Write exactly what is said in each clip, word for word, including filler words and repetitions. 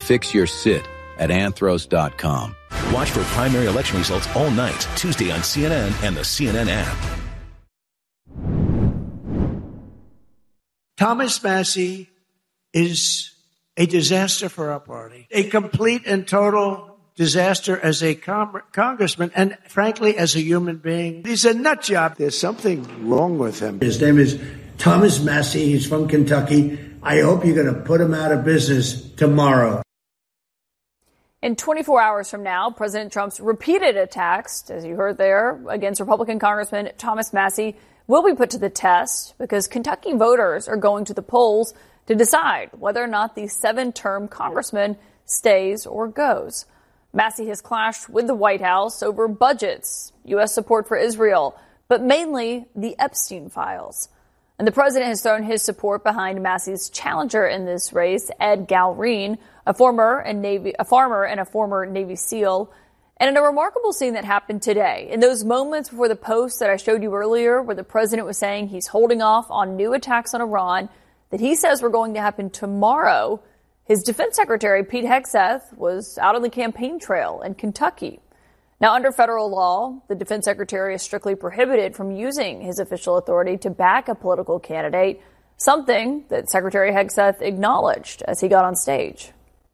Fix your sit at anthros dot com. Watch for primary election results all night, Tuesday on C N N and the C N N app. Thomas Massie is a disaster for our party, a complete and total disaster as a com- congressman and, frankly, as a human being. He's a nut job. There's something wrong with him. His name is Thomas Massie. He's from Kentucky. I hope you're going to put him out of business tomorrow. In twenty-four hours from now, President Trump's repeated attacks, as you heard there, against Republican Congressman Thomas Massie will be put to the test because Kentucky voters are going to the polls to decide whether or not the seven-term congressman stays or goes. Massie has clashed with the White House over budgets, U S support for Israel, but mainly the Epstein files. And the president has thrown his support behind Massie's challenger in this race, Ed Galrine, a former and Navy, a farmer and a former Navy SEAL. And in a remarkable scene that happened today, in those moments before the post that I showed you earlier, where the president was saying he's holding off on new attacks on Iran that he says were going to happen tomorrow, his defense secretary, Pete Hegseth, was out on the campaign trail in Kentucky. Now, under federal law, the defense secretary is strictly prohibited from using his official authority to back a political candidate, something that Secretary Hegseth acknowledged as he got on stage.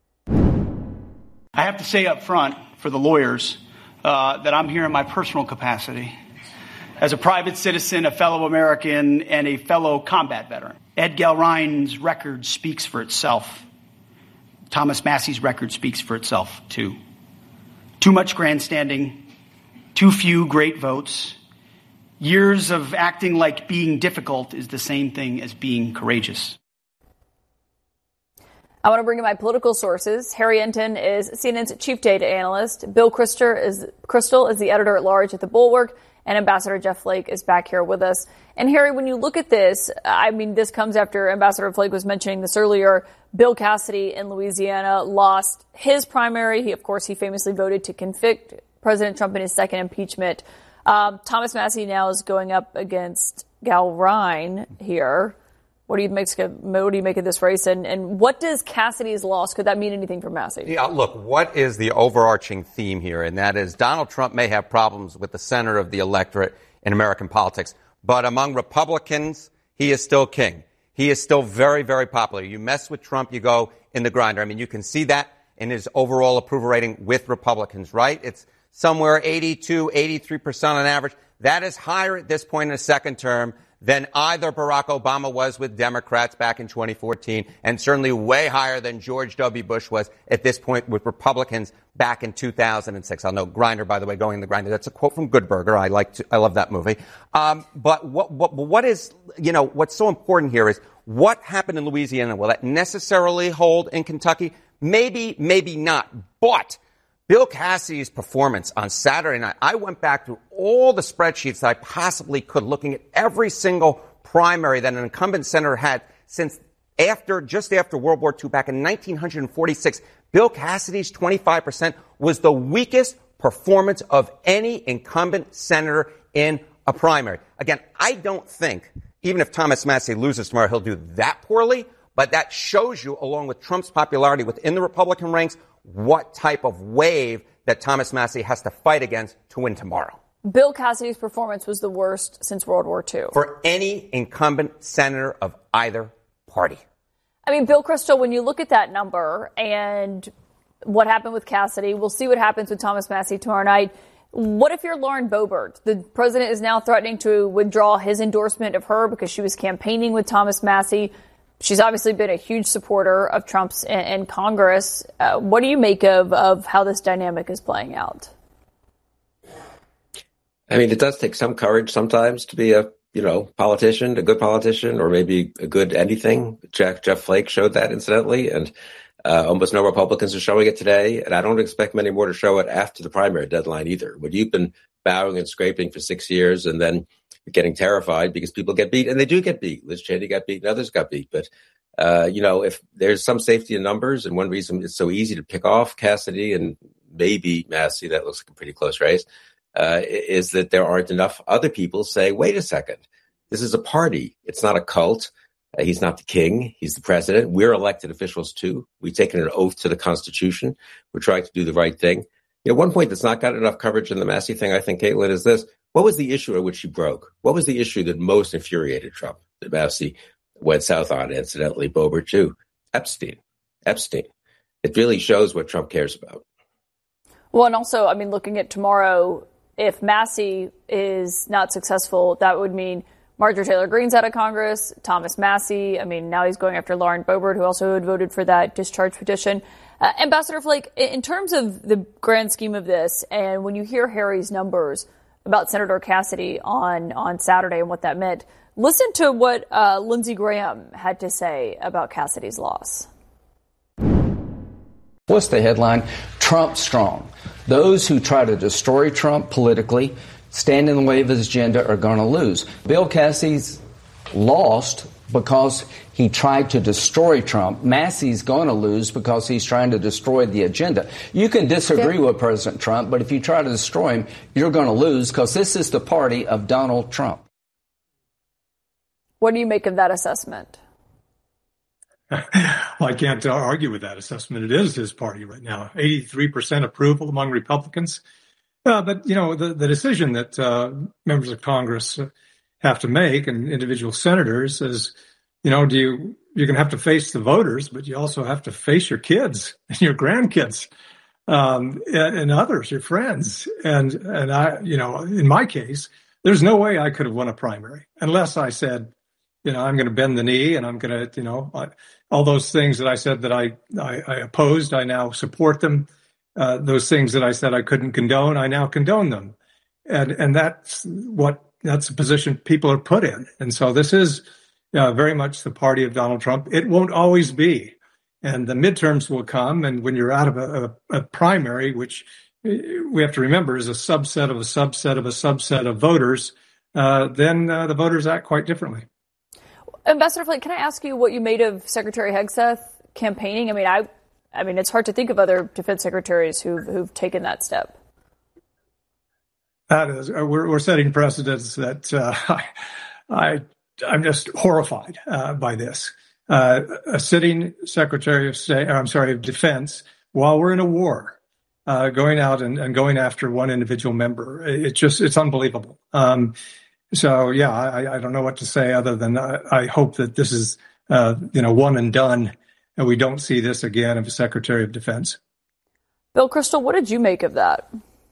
I have to say up front for the lawyers uh, that I'm here in my personal capacity as a private citizen, a fellow American, and a fellow combat veteran. Ed Galrine's record speaks for itself. Thomas Massie's record speaks for itself, too. Too much grandstanding, too few great votes. Years of acting like being difficult is the same thing as being courageous. I want to bring in my political sources. Harry Enton is C N N's chief data analyst. Bill Krister is, Crystal is the editor-at-large at The Bulwark. And Ambassador Jeff Flake is back here with us. And Harry, when you look at this, I mean, this comes after Ambassador Flake was mentioning this earlier. Bill Cassidy in Louisiana lost his primary. He, of course, he famously voted to convict President Trump in his second impeachment. Um, Thomas Massie now is going up against Galrine here. What do you make? What do you make of this race? And, and what does Cassidy's loss? Could that mean anything for Massie? Yeah, look, what is the overarching theme here? And that is Donald Trump may have problems with the center of the electorate in American politics, but among Republicans, he is still king. He is still very, very popular. You mess with Trump, you go in the grinder. I mean, you can see that in his overall approval rating with Republicans, right? It's somewhere eighty-two, eighty-three percent on average. That is higher at this point in the second term than either Barack Obama was with Democrats back in twenty fourteen, and certainly way higher than George W. Bush was at this point with Republicans back in two thousand six. I'll know Grinder, by the way, going in the grinder. That's a quote from Good Burger. I like to, I love that movie. Um, but what, what, what is, you know, what's so important here is what happened in Louisiana. Will that necessarily hold in Kentucky? Maybe, maybe not. But Bill Cassidy's performance on Saturday night, I went back through all the spreadsheets that I possibly could, looking at every single primary that an incumbent senator had since after, just after World War Two, back in nineteen forty-six. Bill Cassidy's twenty-five percent was the weakest performance of any incumbent senator in a primary. Again, I don't think, even if Thomas Massie loses tomorrow, he'll do that poorly, but that shows you, along with Trump's popularity within the Republican ranks, what type of wave that Thomas Massie has to fight against to win tomorrow. Bill Cassidy's performance was the worst since World War Two. For any incumbent senator of either party. I mean, Bill Kristol, when you look at that number and what happened with Cassidy, we'll see what happens with Thomas Massie tomorrow night. What if you're Lauren Boebert? The president is now threatening to withdraw his endorsement of her because she was campaigning with Thomas Massie. She's obviously been a huge supporter of Trump's in, in Congress. Uh, what do you make of, of how this dynamic is playing out? I mean, it does take some courage sometimes to be a, you know, politician, a good politician, or maybe a good anything. Jeff, Jeff Flake showed that, incidentally, and uh, almost no Republicans are showing it today. And I don't expect many more to show it after the primary deadline either. When you've been bowing and scraping for six years and then getting terrified because people get beat, and they do get beat. Liz Cheney got beat and others got beat. But, uh, you know, if there's some safety in numbers, and one reason it's so easy to pick off Cassidy and maybe Massie, that looks like a pretty close race, uh, is that there aren't enough other people say, wait a second, this is a party. It's not a cult. Uh, he's not the king. He's the president. We're elected officials, too. We've taken an oath to the Constitution. We're trying to do the right thing. You know, one point that's not got enough coverage in the Massey thing, I think, Caitlin, is this. What was the issue at which he broke? What was the issue that most infuriated Trump, that Massey went south on, incidentally, Boebert, too? Epstein. Epstein. It really shows what Trump cares about. Well, and also, I mean, looking at tomorrow, if Massey is not successful, that would mean Marjorie Taylor Greene's out of Congress, Thomas Massey. I mean, now he's going after Lauren Boebert, who also had voted for that discharge petition. Uh, Ambassador Flake, in terms of the grand scheme of this, and when you hear Harry's numbers about Senator Cassidy on, on Saturday and what that meant, listen to what uh, Lindsey Graham had to say about Cassidy's loss. What's the headline? Trump strong. Those who try to destroy Trump politically, stand in the way of his agenda, are going to lose. Bill Cassidy's lost because he tried to destroy Trump. Massey's going to lose because he's trying to destroy the agenda. You can disagree yeah. with President Trump, but if you try to destroy him, you're going to lose because this is the party of Donald Trump. What do you make of that assessment? Well, I can't uh, argue with that assessment. It is his party right now. eighty-three percent approval among Republicans. Uh, but, you know, the, the decision that uh, members of Congress have to make and individual senators is, you know, do you, you're going to have to face the voters, but you also have to face your kids and your grandkids um, and, and others, your friends. And, and I, you know, in my case, there's no way I could have won a primary unless I said, you know, I'm going to bend the knee and I'm going to, you know, I, all those things that I said that I, I, I opposed, I now support them. Uh, those things that I said I couldn't condone, I now condone them. And and that's what, that's the position people are put in. And so this is uh, very much the party of Donald Trump. It won't always be. And the midterms will come. And when you're out of a, a, a primary, which we have to remember is a subset of a subset of a subset of voters, uh, then uh, the voters act quite differently. Ambassador Flake, can I ask you what you made of Secretary Hegseth campaigning? I mean, I, I mean, it's hard to think of other defense secretaries who've, who've taken that step. That is, we're, we're setting precedents that uh, I, I, I'm just horrified uh, by this. Uh, a sitting Secretary of State, I'm sorry, of Defense, while we're in a war, uh, going out and, and going after one individual member, it just, it's unbelievable. Um, So, yeah, I, I don't know what to say other than I, I hope that this is, uh, you know, one and done, and we don't see this again of a Secretary of Defense. Bill Kristol, what did you make of that?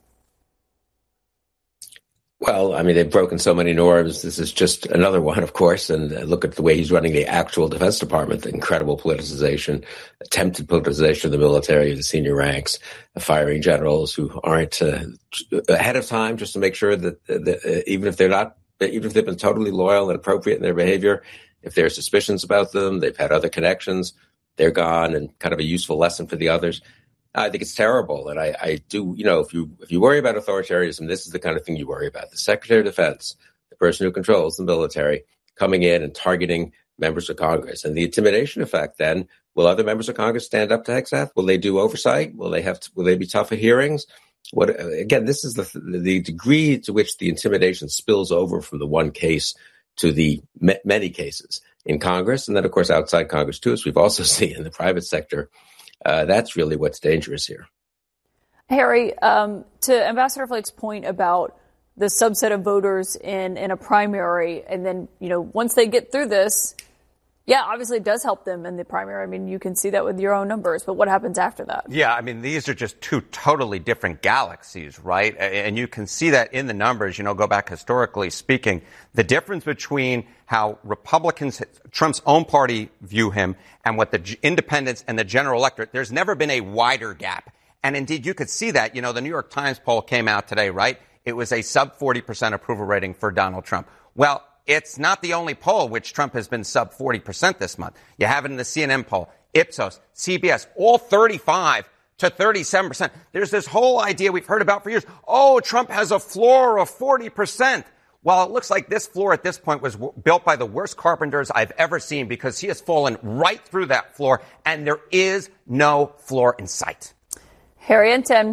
Well, I mean, they've broken so many norms. This is just another one, of course. And look at the way he's running the actual Defense Department, the incredible politicization, attempted politicization of the military, the senior ranks, firing generals who aren't uh, ahead of time just to make sure that, that uh, even if they're not, even if they've been totally loyal and appropriate in their behavior, if there are suspicions about them, they've had other connections, they're gone, and kind of a useful lesson for the others. I think it's terrible. And I, I do, you know, if you if you worry about authoritarianism, this is the kind of thing you worry about. The Secretary of Defense, the person who controls the military, coming in and targeting members of Congress. And the intimidation effect then, will other members of Congress stand up to Hegseth? Will they do oversight? Will they have to, will they be tough at hearings? What, again, this is the the degree to which the intimidation spills over from the one case to the many cases in Congress. And then, of course, outside Congress, too, as we've also seen in the private sector. Uh, that's really what's dangerous here. Harry, um, to Ambassador Flake's point about the subset of voters in, in a primary, and then, you know, once they get through this, yeah, obviously it does help them in the primary. I mean, you can see that with your own numbers, but what happens after that? Yeah, I mean, these are just two totally different galaxies, right? And you can see that in the numbers, you know, go back historically speaking, the difference between how Republicans, Trump's own party view him and what the independents and the general electorate, there's never been a wider gap. And indeed, you could see that, you know, the New York Times poll came out today, right? It was a sub forty percent approval rating for Donald Trump. Well, it's not the only poll which Trump has been sub forty percent this month. You have it in the C N N poll, Ipsos, C B S, all thirty-five to thirty-seven percent. There's this whole idea we've heard about for years. Oh, Trump has a floor of forty percent. Well, it looks like this floor at this point was w- built by the worst carpenters I've ever seen because he has fallen right through that floor and there is no floor in sight. Harry and Tim,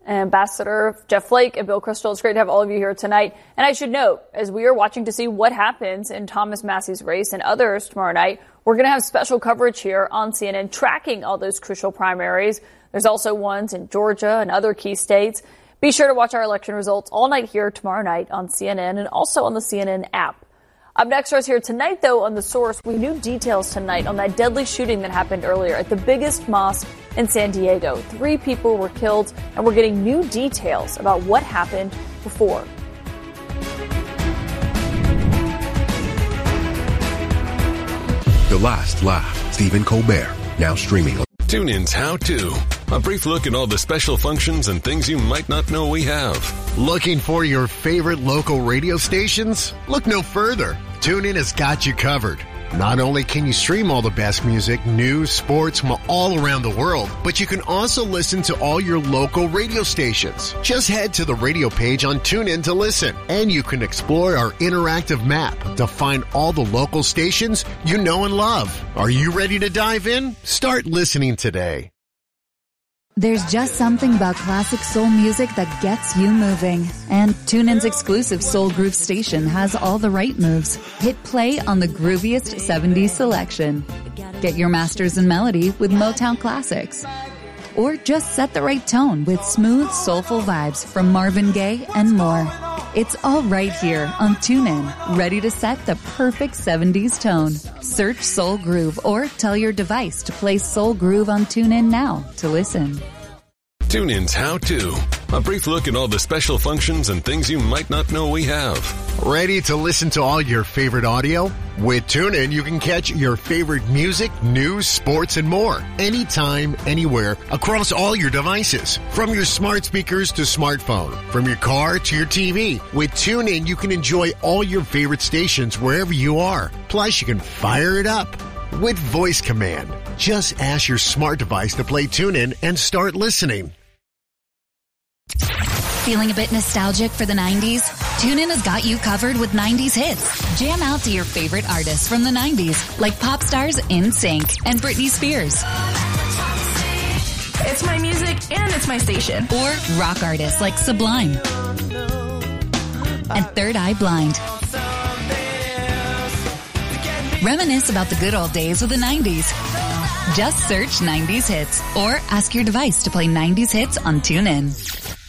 Ambassador Jeff Flake and Bill Kristol, it's great to have all of you here tonight. And I should note, as we are watching to see what happens in Thomas Massie's race and others tomorrow night, we're going to have special coverage here on C N N tracking all those crucial primaries. There's also ones in Georgia and other key states. Be sure to watch our election results all night here tomorrow night on C N N and also on the C N N app. Up next for us here tonight, though, on The Source, we knew details tonight on that deadly shooting that happened earlier at the biggest mosque in San Diego. Three people were killed, and we're getting new details about what happened before. The Last Laugh, Stephen Colbert, now streaming. TuneIn's How To. A brief look at all the special functions and things you might not know we have. Looking for your favorite local radio stations? Look no further. TuneIn has got you covered. Not only can you stream all the best music, news, sports from all around the world, but you can also listen to all your local radio stations. Just head to the radio page on TuneIn to listen, and you can explore our interactive map to find all the local stations you know and love. Are you ready to dive in? Start listening today. There's just something about classic soul music that gets you moving. And TuneIn's exclusive Soul Groove station has all the right moves. Hit play on the grooviest seventies selection. Get your masters in melody with Motown classics. Or just set the right tone with smooth, soulful vibes from Marvin Gaye and more. It's all right here on TuneIn, ready to set the perfect seventies tone. Search Soul Groove or tell your device to play Soul Groove on TuneIn now to listen. TuneIn's How To. A brief look at all the special functions and things you might not know we have. Ready to listen to all your favorite audio? With TuneIn, you can catch your favorite music, news, sports, and more. Anytime, anywhere, across all your devices. From your smart speakers to smartphone. From your car to your T V. With TuneIn, you can enjoy all your favorite stations wherever you are. Plus, you can fire it up with voice command. Just ask your smart device to play TuneIn and start listening. Feeling a bit nostalgic for the nineties? TuneIn has got you covered with nineties hits. Jam out to your favorite artists from the nineties, like pop stars NSYNC and Britney Spears. It's my music and it's my station. Or rock artists like Sublime and Third Eye Blind. Reminisce about the good old days of the nineties. Just search nineties hits or ask your device to play nineties hits on TuneIn.